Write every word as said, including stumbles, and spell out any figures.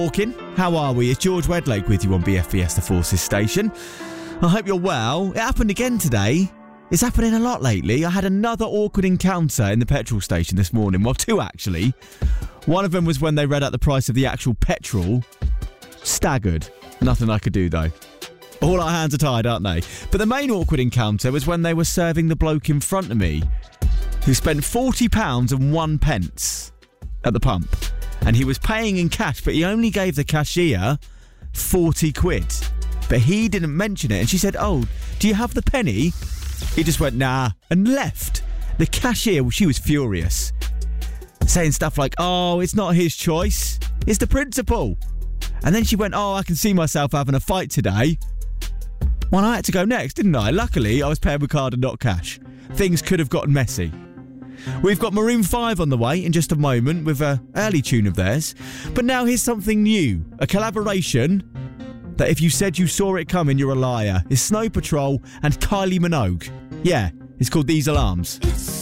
Walking, how are we? It's George Wedlake with you on B F B S The Forces station. I hope you're well. It happened again today. It's happening a lot lately. I had another awkward encounter in the petrol station this morning. Well, two actually. One of them was when they read out the price of the actual petrol. Staggered. Nothing I could do though. All our hands are tied, aren't they? But the main awkward encounter was when they were serving the bloke in front of me, who spent forty pounds and one pence at the pump. And he was paying in cash, but he only gave the cashier forty quid. But he didn't mention it. And she said, oh, do you have the penny? He just went, nah, and left. The cashier, she was furious. Saying stuff like, oh, it's not his choice. It's the principal. And then she went, oh, I can see myself having a fight today. Well, I had to go next, didn't I? Luckily, I was paying with card and not cash. Things could have gotten messy. We've got Maroon five on the way in just a moment with an early tune of theirs. But now here's something new. A collaboration that if you said you saw it coming, you're a liar. It's Snow Patrol and Kylie Minogue. Yeah, it's called These Alarms. It's